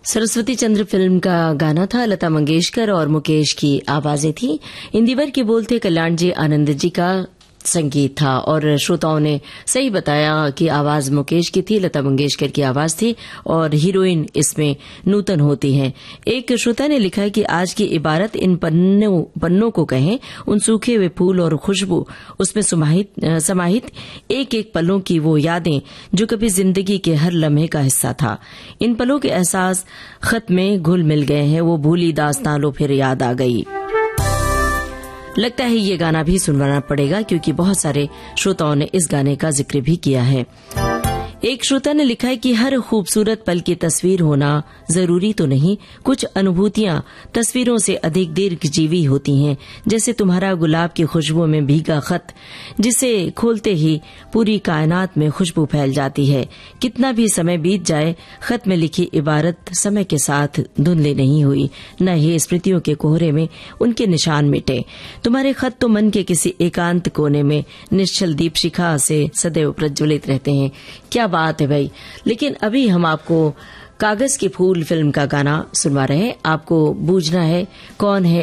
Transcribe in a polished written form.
सरस्वती चंद्र film का गाना था। लता मंगेशकर और मुकेश की आवाजें थी। इंदिवर के बोल थे कल्याण जी आनंद जी का संगीत था और श्रोताओं ने सही बताया कि आवाज मुकेश की थी, लता मंगेशकर की आवाज थी और हीरोइन इसमें नूतन होती हैं। एक श्रोता ने लिखा है कि आज की इबारत इन पन्नों को कहें, उन सूखे हुए फूल और खुशबू, उसमें समाहित एक एक पलों की वो यादें जो कभी जिंदगी के हर लम्हे का हिस्सा था। इन पलों के एहसास खत में घुल मिल गए हैं, वो भूली दास्तां लो फिर याद आ गई। लगता है ये गाना भी सुनवाना पड़ेगा क्योंकि बहुत सारे श्रोताओं ने इस गाने का जिक्र भी किया है। एक श्रोता ने लिखा है कि हर खूबसूरत पल की तस्वीर होना जरूरी तो नहीं, कुछ अनुभूतियां तस्वीरों से अधिक दीर्घजीवी होती हैं, जैसे तुम्हारा गुलाब की खुशबू में भीगा खत, जिसे खोलते ही पूरी कायनात में खुशबू फैल जाती है। कितना भी समय बीत जाए, खत में लिखी इबारत समय के साथ धुंधली नहीं हुई, न ही स्मृतियों के कोहरे में उनके निशान मिटे। तुम्हारे खत तो मन के किसी एकांत कोने में निश्चल दीप शिखा से सदैव प्रज्वलित रहते हैं। क्या बात है भाई। लेकिन अभी हम आपको कागज के फूल फिल्म का गाना सुनवा रहे हैं। आपको बूझना है कौन है